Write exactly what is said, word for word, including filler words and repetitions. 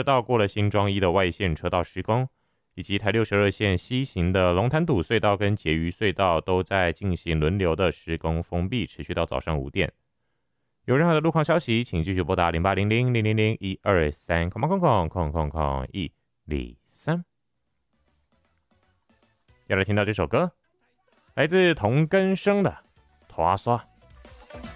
道过了新庄一的外线车道施工，以及台六十二线西行的龙潭堵隧道跟结余隧道都在进行轮流的施工封闭，持续到早上五点。有任何的路况消息，请继续拨打零八零零零零零一二三空空空空空空一零三。要来听到这首歌，来自童根生的《拖刷》。